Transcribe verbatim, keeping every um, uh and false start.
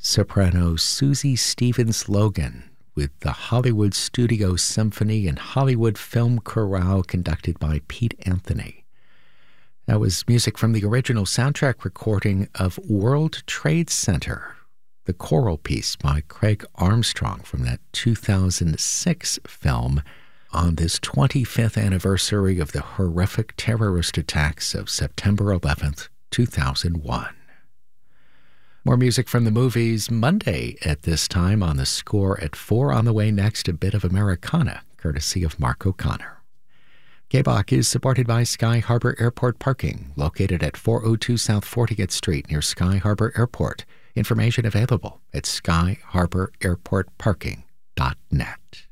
soprano Susie Stevens-Logan with the Hollywood Studio Symphony and Hollywood Film Chorale conducted by Pete Anthony. That was music from the original soundtrack recording of World Trade Center, the choral piece by Craig Armstrong from that two thousand six film on this twenty-fifth anniversary of the horrific terrorist attacks of September eleventh, two thousand one. More music from the movies Monday at this time on the Score at four. On the way next, a bit of Americana, courtesy of Mark O'Connor. K B O C is supported by Sky Harbor Airport Parking, located at four oh two South fortieth Street near Sky Harbor Airport. Information available at sky harbor airport parking dot net.